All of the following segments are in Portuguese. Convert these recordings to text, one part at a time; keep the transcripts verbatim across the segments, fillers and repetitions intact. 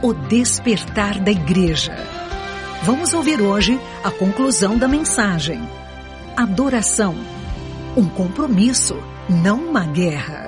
O despertar da igreja. Vamos ouvir hoje a conclusão da mensagem. Adoração. Um compromisso, não uma guerra.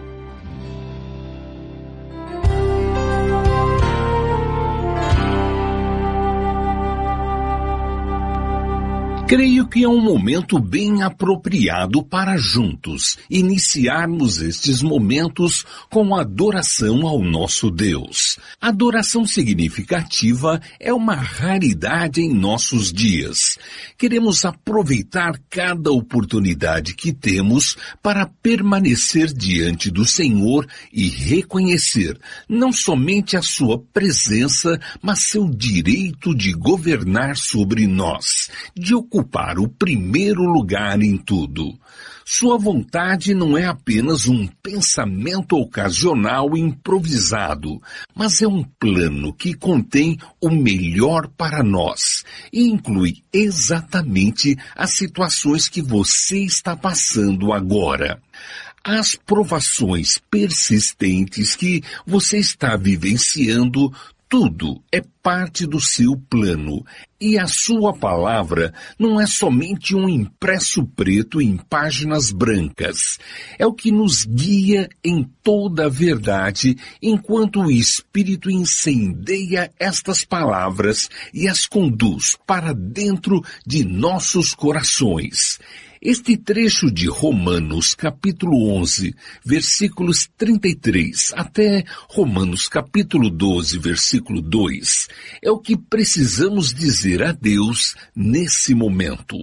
Creio que é um momento bem apropriado para juntos iniciarmos estes momentos com adoração ao nosso Deus. Adoração significativa é uma raridade em nossos dias. Queremos aproveitar cada oportunidade que temos para permanecer diante do Senhor e reconhecer não somente a sua presença, mas seu direito de governar sobre nós, de ocupar ocupar o primeiro lugar em tudo. Sua vontade não é apenas um pensamento ocasional improvisado, mas é um plano que contém o melhor para nós e inclui exatamente as situações que você está passando agora. As provações persistentes que você está vivenciando, tudo é parte do seu plano, e a sua palavra não é somente um impresso preto em páginas brancas. É o que nos guia em toda a verdade, enquanto o Espírito incendeia estas palavras e as conduz para dentro de nossos corações. Este trecho de Romanos capítulo onze, versículos trinta e três até Romanos capítulo doze, versículo dois, é o que precisamos dizer a Deus nesse momento.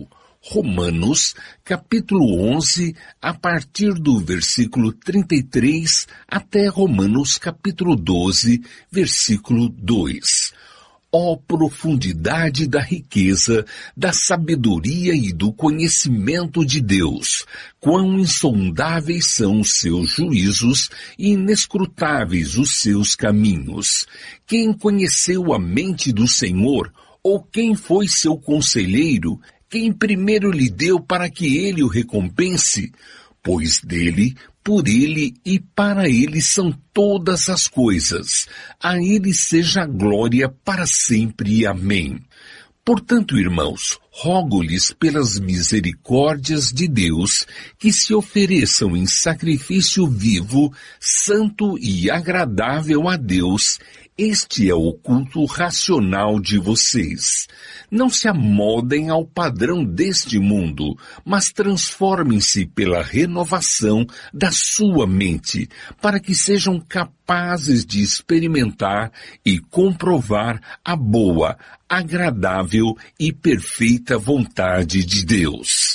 Romanos capítulo onze, a partir do versículo trinta e três até Romanos capítulo doze, versículo dois. Ó profundidade da riqueza, da sabedoria e do conhecimento de Deus! Quão insondáveis são os seus juízos e inescrutáveis os seus caminhos! Quem conheceu a mente do Senhor? Ou quem foi seu conselheiro? Quem primeiro lhe deu para que ele o recompense? Pois dele, por ele e para ele são todas as coisas. A ele seja a glória para sempre. Amém. Portanto, irmãos, rogo-lhes pelas misericórdias de Deus que se ofereçam em sacrifício vivo, santo e agradável a Deus. Este é o culto racional de vocês. Não se amoldem ao padrão deste mundo, mas transformem-se pela renovação da sua mente, para que sejam capazes de experimentar e comprovar a boa, agradável e perfeita vontade de Deus.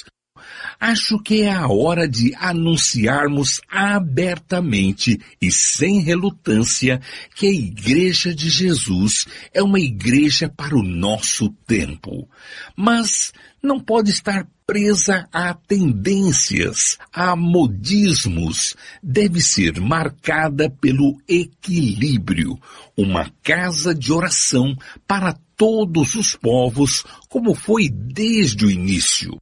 Acho que é a hora de anunciarmos abertamente e sem relutância que a Igreja de Jesus é uma igreja para o nosso tempo. Mas não pode estar presa a tendências, a modismos. Deve ser marcada pelo equilíbrio, uma casa de oração para todos os povos, como foi desde o início.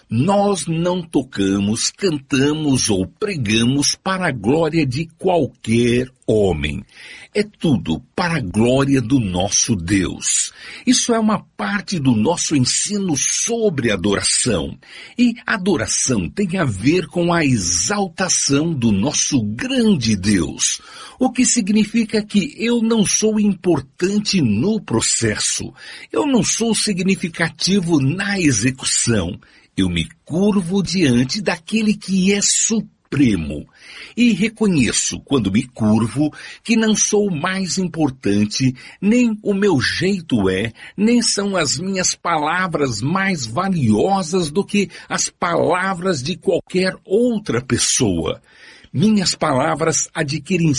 Nós não tocamos, cantamos ou pregamos para a glória de qualquer homem. É tudo para a glória do nosso Deus. Isso é uma parte do nosso ensino sobre adoração. E adoração tem a ver com a exaltação do nosso grande Deus. O que significa que eu não sou importante no processo. Eu não sou significativo na execução. Eu me curvo diante daquele que é supremo. E reconheço, quando me curvo, que não sou mais importante, nem o meu jeito é, nem são as minhas palavras mais valiosas do que as palavras de qualquer outra pessoa. Minhas palavras adquirem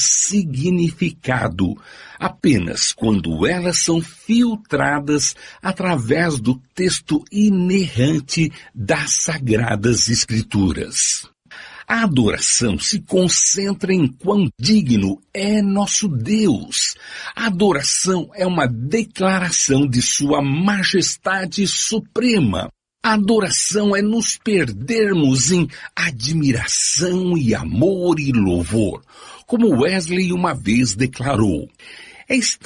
significado apenas quando elas são filtradas através do texto inerrante das Sagradas Escrituras. A adoração se concentra em quão digno é nosso Deus. A adoração é uma declaração de sua majestade suprema. A adoração é nos perdermos em admiração e amor e louvor, como Wesley uma vez declarou. É estar